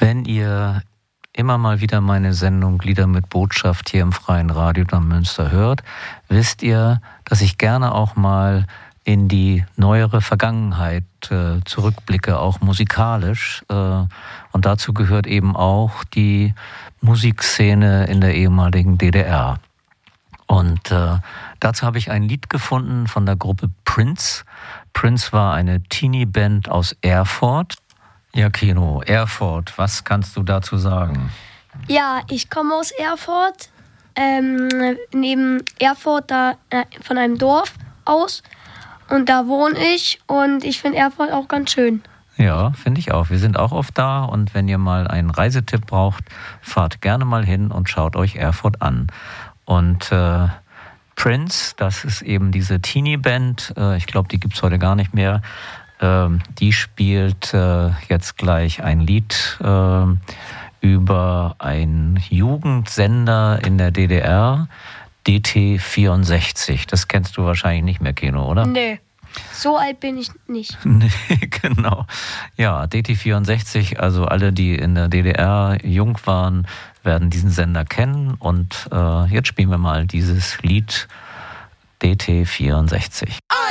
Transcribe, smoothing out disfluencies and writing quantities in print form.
Wenn ihr immer mal wieder meine Sendung Lieder mit Botschaft hier im Freien Radio Neumünster hört, wisst ihr, dass ich gerne auch mal in die neuere Vergangenheit zurückblicke, auch musikalisch. Und dazu gehört eben auch die Musikszene in der ehemaligen DDR. Und dazu habe ich ein Lied gefunden von der Gruppe Prince. Prince war eine Teenie-Band aus Erfurt. Ja, Keno, Erfurt, was kannst du dazu sagen? Ja, ich komme aus Erfurt, neben Erfurt, von einem Dorf aus. Und da wohne ich und ich finde Erfurt auch ganz schön. Ja, finde ich auch. Wir sind auch oft da und wenn ihr mal einen Reisetipp braucht, fahrt gerne mal hin und schaut euch Erfurt an. Und Prince, das ist eben diese Teenie-Band, ich glaube, die gibt es heute gar nicht mehr. Die spielt jetzt gleich ein Lied über einen Jugendsender in der DDR, DT64. Das kennst du wahrscheinlich nicht mehr, Keno, oder? Nee, so alt bin ich nicht. Nee, genau. Ja, DT64, also alle, die in der DDR jung waren, werden diesen Sender kennen. Und jetzt spielen wir mal dieses Lied DT64.